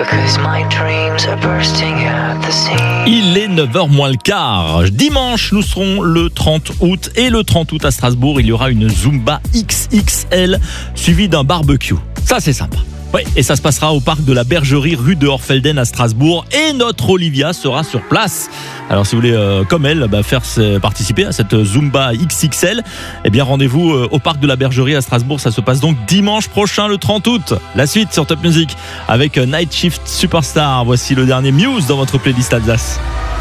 because my dreams are bursting at the seams. Il est 9h moins le quart. Dimanche, nous serons le 30 août. Et le 30 août à Strasbourg, il y aura une Zumba XXL suivie d'un barbecue. Ça, c'est sympa. Oui, et ça se passera au parc de la Bergerie, rue de Horfelden à Strasbourg. Et notre Olivia sera sur place. Alors, si vous voulez, comme elle, participer à cette Zumba XXL, eh bien, rendez-vous au parc de la Bergerie à Strasbourg. Ça se passe donc dimanche prochain, le 30 août. La suite sur Top Music avec Night Shift Superstar. Voici le dernier Muse dans votre playlist Alsace.